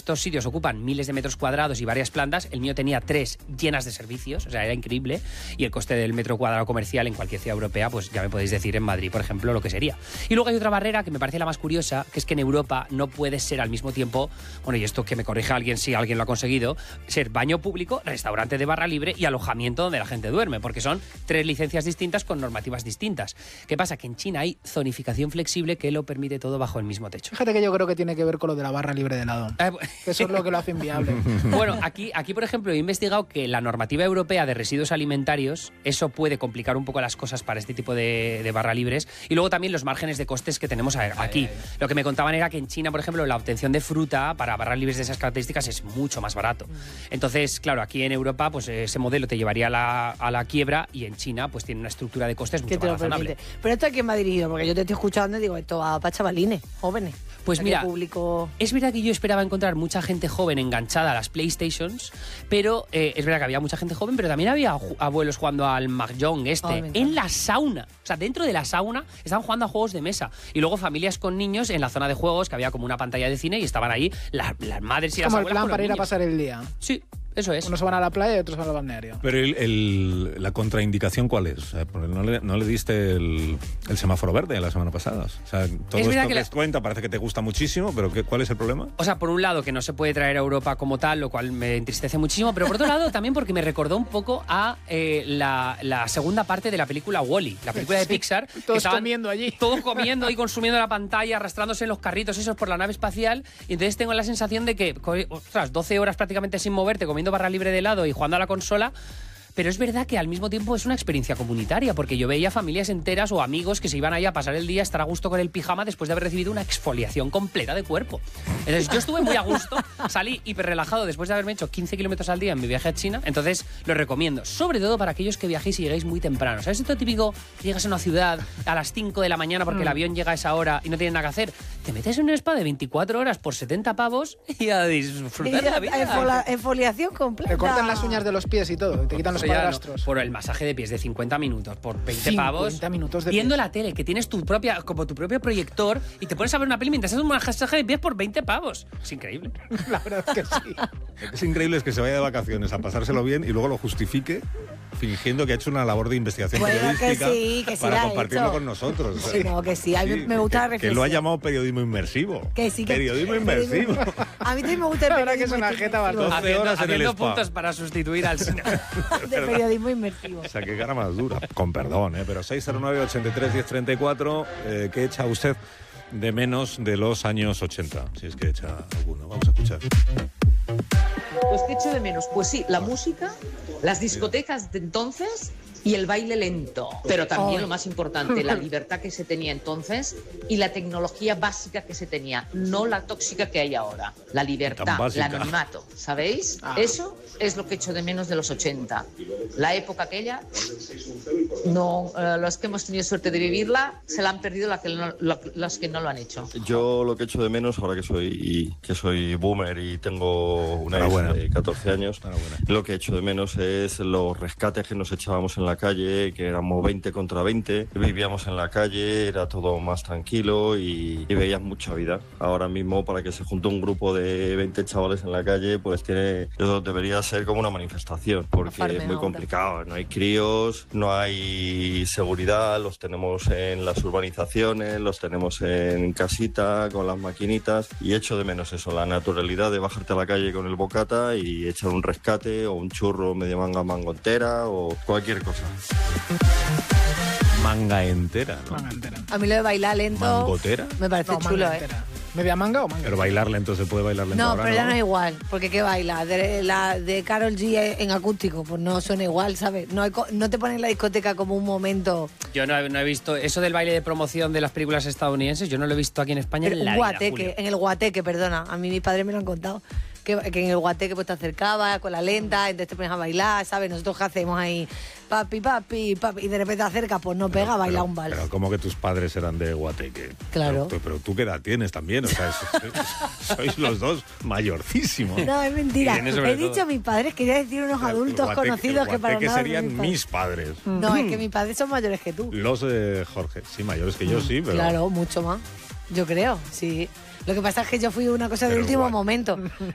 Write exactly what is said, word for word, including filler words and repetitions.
estos sitios ocupan miles de metros cuadrados y varias plantas, el mío tenía tres llenas de servicios, o sea, era increíble, y el coste del metro cuadrado comercial en cualquier ciudad europea, pues ya me podéis decir en Madrid, por ejemplo, lo que sería. Y luego hay otra barrera que me parece la más curiosa, que es que en Europa no puedes ser al mismo tiempo, bueno, y esto que me corrija alguien si alguien lo ha conseguido, ser baño público, restaurante de barra libre y alojamiento donde la gente duerme, porque son tres licencias distintas con normativas distintas. ¿Qué pasa? Que en China hay zonificación flexible que lo permite todo bajo el mismo techo. Fíjate que yo creo que tiene que ver con lo de la barra libre de helado. Eh, Eso es lo que lo hace inviable. Bueno, aquí, aquí, por ejemplo, he investigado que la normativa europea de residuos alimentarios, eso puede complicar un poco las cosas para este tipo de, de barra libres. Y luego también los márgenes de costes que tenemos aquí. Lo que me contaban era que en China, por ejemplo, la obtención de fruta para barras libres de esas características es mucho más barato. Entonces, claro, aquí en Europa, pues ese modelo te llevaría a la, a la quiebra, y en China, pues tiene una estructura de costes mucho más razonable. Pero esto a quién va dirigido, porque yo te estoy escuchando y digo, esto va para chavalines, jóvenes. Pues mira, público... es verdad que yo esperaba encontrar mucha gente joven enganchada a las PlayStations, pero eh, es verdad que había mucha gente joven, pero también había abuelos jugando al Mahjong este, oh, en la sauna. O sea, dentro de la sauna estaban jugando a juegos de mesa. Y luego familias con niños en la zona de juegos, que había como una pantalla de cine, y estaban ahí las, las madres y las abuelas. Como el plan para ir niños. a pasar el día. Sí. Eso es. Unos se van a la playa y otros van al balneario. Pero el, el, la contraindicación, ¿cuál es? O sea, porque no le, no le diste el, el semáforo verde la semana pasada. O sea, todo es esto que, que la... les cuenta parece que te gusta muchísimo, pero ¿qué, ¿cuál es el problema? O sea, por un lado, que no se puede traer a Europa como tal, lo cual me entristece muchísimo, pero por otro lado, también porque me recordó un poco a eh, la, la segunda parte de la película Wall-E, la película de Pixar. Todos comiendo allí. Todos comiendo y consumiendo la pantalla, arrastrándose en los carritos esos por la nave espacial. Y entonces tengo la sensación de que, ostras, doce horas prácticamente sin moverte, comiendo barra libre de helado y jugando a la consola. Pero es verdad que al mismo tiempo es una experiencia comunitaria, porque yo veía familias enteras o amigos que se iban ahí a pasar el día, a estar a gusto con el pijama después de haber recibido una exfoliación completa de cuerpo. Entonces yo estuve muy a gusto, salí hiper relajado después de haberme hecho quince kilómetros al día en mi viaje a China. Entonces lo recomiendo, sobre todo para aquellos que viajéis y lleguéis muy temprano. ¿Sabes esto típico? Llegas a una ciudad a las cinco de la mañana porque mm. el avión llega a esa hora y no tienes nada que hacer. Te metes en un spa de veinticuatro horas por setenta pavos y a disfrutar de la vida. Exfoliación completa. Te cortan las uñas de los pies y todo, te quitan los padrastros. No, por el masaje de pies de cincuenta minutos por veinte pavos. cincuenta minutos de viendo pies. La tele, que tienes tu propia, como tu propio proyector, y te pones a ver una peli mientras haces un masaje de pies por veinte pavos. Es increíble. La verdad es que sí. Lo que es increíble es que se vaya de vacaciones a pasárselo bien y luego lo justifique fingiendo que ha hecho una labor de investigación bueno, periodística que sí, que sí para la compartirlo hecho. con nosotros. Sí, no, que sí, a mí sí, me gusta la reflexión. Que lo ha llamado periodismo inmersivo. Que sí, que periodismo inmersivo. A mí también me gusta el periodismo. La verdad que es una jeta bastante. Haciendo, haciendo puntos para sustituir al cine. De periodismo inmersivo. O sea, qué cara más dura. Con perdón, ¿eh? Pero seis cero nueve, ochenta y tres, diez treinta y cuatro, eh, ¿qué echa usted de menos de los años ochenta? Si es que echa alguno. Vamos a escuchar. Pues ¿qué echo de menos? Pues sí, la música, las discotecas de entonces y el baile lento. Pero también, oh. lo más importante, la libertad que se tenía entonces y la tecnología básica que se tenía, no la tóxica que hay ahora. La libertad, el anonimato, ¿sabéis? Ah. Eso es lo que echo de menos de los ochenta. La época aquella, no, eh, los que hemos tenido suerte de vivirla, se la han perdido la que no, lo, los que no lo han hecho. Yo lo que echo de menos, ahora que soy que soy boomer y tengo una hija de catorce años, lo que echo de menos es los rescates que nos echábamos en la calle, que éramos veinte contra veinte, vivíamos en la calle, era todo más tranquilo y, y veías mucha vida. Ahora mismo, para que se junte un grupo de veinte chavales en la calle, pues tiene, debería ser como una manifestación, porque es muy complicado. No hay críos, no hay seguridad, los tenemos en las urbanizaciones, los tenemos en casita, con las maquinitas, y echo de menos eso, la naturalidad de bajarte a la calle con el bocata y echar un rescate o un churro medio manga mango entera o cualquier cosa. Manga entera, ¿no? Manga entera. A mí lo de bailar lento ¿Mangotera? me parece no, chulo, ¿eh? ¿Media manga o manga? Pero bailar lento se puede bailar lento No, ahora, pero ya ¿no? no es igual, porque ¿qué baila? De, la de Karol G en acústico, pues no suena igual, ¿sabes? No, hay, no te ponen la discoteca como un momento... Yo no, no he visto eso del baile de promoción de las películas estadounidenses, yo no lo he visto aquí en España pero en la guateque, vida, en el guateque, perdona, a mí mis padres me lo han contado. Que, que en el guateque pues te acercabas con la lenta, entonces te pones a bailar, ¿sabes? Nosotros qué hacemos ahí, papi, papi, papi, y de repente te acercas, pues no pega, pero, baila pero, un vals. Pero como que tus padres eran de Guateque. Claro. Pero, pero tú qué edad tienes también, o sea, sois los dos mayorcísimos. No, es mentira. He dicho a mis padres, quería decir unos el, adultos el guateque, conocidos que para que nada serían mis, mis padres. No, es que mis padres son mayores que tú. Los de Jorge, sí, mayores que yo, sí, pero... Claro, mucho más. Yo creo, sí. Lo que pasa es que yo fui una cosa de último momento.